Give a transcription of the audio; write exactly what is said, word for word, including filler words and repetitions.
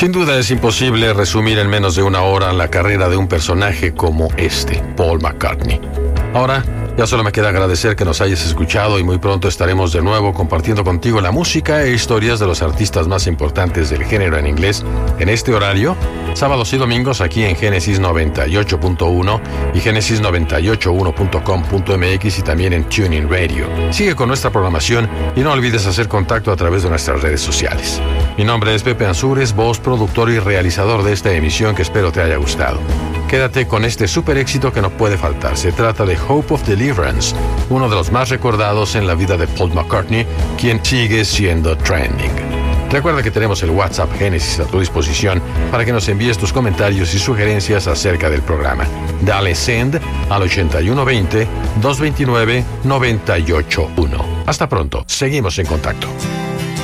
Sin duda es imposible resumir en menos de una hora la carrera de un personaje como este, Paul McCartney. Ahora, ya solo me queda agradecer que nos hayas escuchado y muy pronto estaremos de nuevo compartiendo contigo la música e historias de los artistas más importantes del género en inglés en este horario, sábados y domingos aquí en Génesis noventa y ocho punto uno y Génesis noventa y ocho punto uno punto com punto m x y también en TuneIn Radio. Sigue con nuestra programación y no olvides hacer contacto a través de nuestras redes sociales. Mi nombre es Pepe Ansúrez, voz, productor y realizador de esta emisión que espero te haya gustado. Quédate con este super éxito que no puede faltar. Se trata de Hope of Deliverance, uno de los más recordados en la vida de Paul McCartney, quien sigue siendo trending. Recuerda que tenemos el WhatsApp Génesis a tu disposición para que nos envíes tus comentarios y sugerencias acerca del programa. Dale send al ochenta y uno veinte, doscientos veintinueve, noventa y ocho uno. Hasta pronto, seguimos en contacto.